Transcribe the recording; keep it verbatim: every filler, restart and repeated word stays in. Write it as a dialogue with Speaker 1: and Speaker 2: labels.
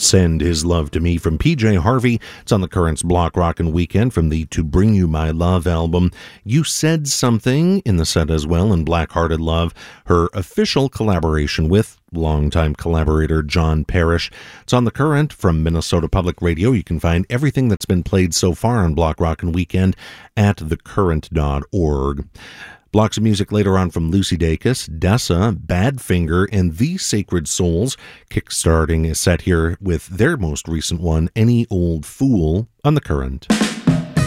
Speaker 1: Send His Love to Me from P J Harvey. It's on the Currents Block Rockin' Weekend from the To Bring You My Love album. You Said Something in the set as well, in Black-Hearted Love, her official collaboration with longtime collaborator John Parrish. It's on the Current from Minnesota Public Radio. You can find everything that's been played so far on Block Rockin' Weekend at the current dot org. Blocks of music later on from Lucy Dacus, Dessa, Badfinger, and The Sacred Souls. Kickstarting is set here with their most recent one, Any Old Fool, on the Current.